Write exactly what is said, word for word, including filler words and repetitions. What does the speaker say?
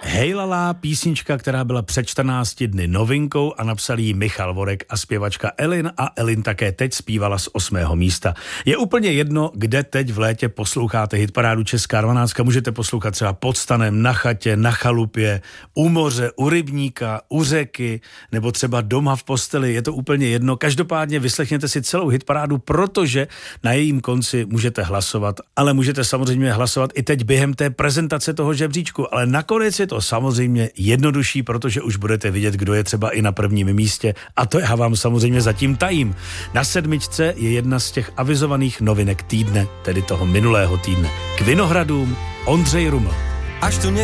Hejlala, písnička, která byla před čtrnácti dny novinkou a napsal ji Michal Vorek a zpěvačka Elin a Elin také teď zpívala z osmého místa. Je úplně jedno, kde teď v létě posloucháte hitparádu Česká dvanáct, můžete poslouchat třeba pod stanem, na chatě, na chalupě, u moře, u rybníka, u řeky, nebo třeba doma v posteli, je to úplně jedno. Každopádně vyslechněte si celou hitparádu, protože na jejím konci můžete hlasovat, ale můžete samozřejmě hlasovat i teď během té prezentace toho žebříčku, ale nakonec je to samozřejmě jednodušší, protože už budete vidět, kdo je třeba i na prvním místě, a to já vám samozřejmě zatím tajím. Na sedmičce je jedna z těch avizovaných novinek týdne, tedy toho minulého týdne. K Vinohradům Ondřej Ruml. Až tu